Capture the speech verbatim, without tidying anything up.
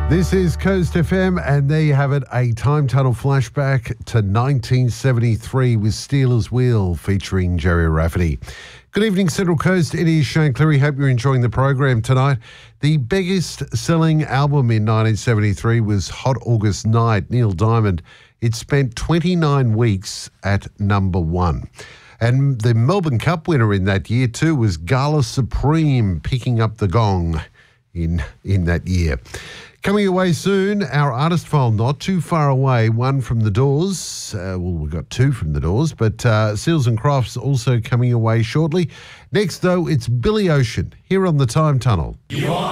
This is Coast F M, and there you have it, a time tunnel flashback to nineteen seventy-three with Steelers Wheel featuring Gerry Rafferty. Good evening, Central Coast. It is Shane Cleary. Hope you're enjoying the program tonight. The biggest selling album in nineteen seventy-three was Hot August Night, Neil Diamond. It spent twenty-nine weeks at number one. And the Melbourne Cup winner in that year too was Gala Supreme, picking up the gong in, in that year. Coming away soon, our artist file not too far away, one from The Doors. Uh, well, we've got two from The Doors, but uh, Seals and Crofts also coming away shortly. Next, though, it's Billy Ocean here on the Time Tunnel. You are